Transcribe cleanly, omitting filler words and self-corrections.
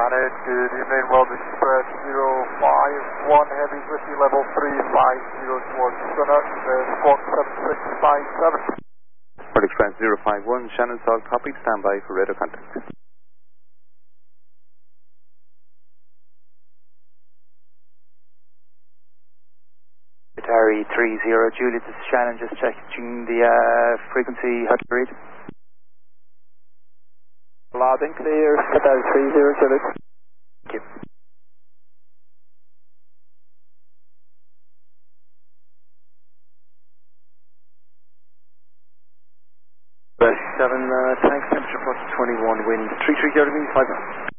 it. Good evening, World Express 051 Heavy with you, level 350 towards Sunnah, squawk 7657. World Express 051, Shannon Salt, copy, stand by for radar contact. Atari 30 Juliet, this is Shannon, just checking the frequency, how to read. Loud and clear, Atari 30 Juliet. Thank you. West 7, tank temperature plus 21, wind 330 degrees, 5 knots.